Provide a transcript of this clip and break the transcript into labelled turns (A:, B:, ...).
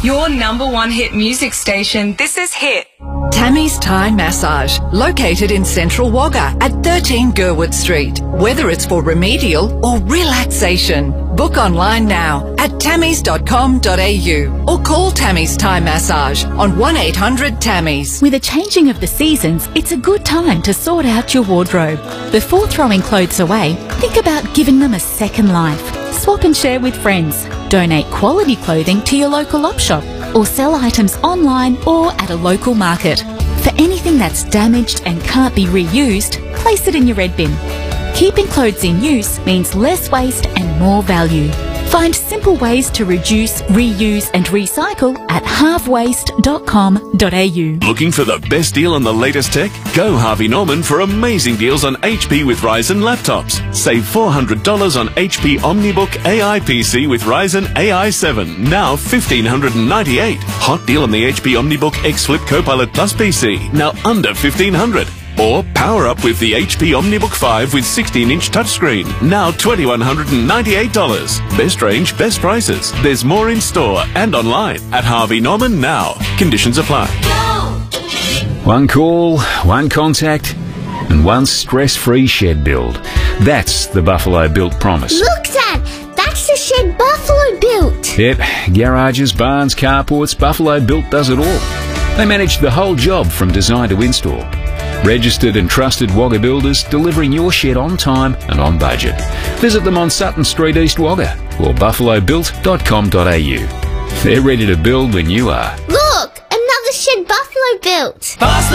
A: Your #1 hit music station. This is Hit.
B: Tammy's Thai Massage, located in Central Wagga at 13 Gurwood Street. Whether it's for remedial or relaxation, book online now at tammys.com.au or call Tammy's Thai Massage on 1-800-TAMMYS.
C: With a changing of the seasons, it's a good time to sort out your wardrobe. Before throwing clothes away, think about giving them a second life. Swap and share with friends. Donate quality clothing to your local op shop or sell items online or at a local market. For anything that's damaged and can't be reused, place it in your red bin. Keeping clothes in use means less waste and more value. Find simple ways to reduce, reuse and recycle at halfwaste.com.au.
D: Looking for the best deal on the latest tech? Go Harvey Norman for amazing deals on HP with Ryzen laptops. Save $400 on HP OmniBook AI PC with Ryzen AI 7, now $1,598. Hot deal on the HP OmniBook X Flip Copilot Plus PC, now under $1,500. Or power up with the HP OmniBook 5 with 16-inch touchscreen, now $2,198. Best range, best prices. There's more in store and online at Harvey Norman now. Conditions apply.
E: One call, one contact, and one stress-free shed build. That's the Buffalo Built promise.
F: Look, Dad! That's the shed Buffalo built!
E: Yep, garages, barns, carports, Buffalo Built does it all. They manage the whole job from design to install. Registered and trusted Wagga builders delivering your shed on time and on budget. Visit them on Sutton Street, East Wagga or buffalobuilt.com.au. They're ready to build when you are.
F: Look! Another shed Buffalo built!
G: Fast